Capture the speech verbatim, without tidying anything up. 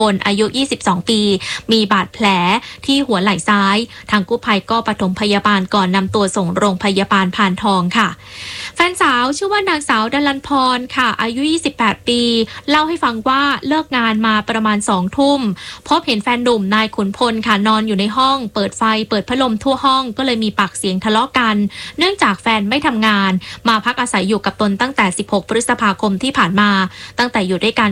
คนอายุยี่สิบสองปีมีบาดแผลที่หัวไหล่ซ้ายทางกู้ภัยก็ปฐมพยาบาลก่อนนำตัวส่งโรงพยาบาลพานทองค่ะแฟนสาวชื่อว่านางสาวดลันพรค่ะอายุยี่สิบแปดปีเล่าให้ฟังว่าเลิกงานมาประมาณสองทุ่มพบเห็นแฟนหนุ่มนายขุนพลค่ะนอนอยู่ในห้องเปิดไฟเปิดพัดลมทั่วห้องก็เลยมีปากเสียงทะเลาะกันเนื่องจากแฟนไม่ทำงานมาพักอาศัยอยู่กับตนตั้งแต่สิบหกพฤษภาคมที่ผ่านมาตั้งแต่อยู่ด้วยกัน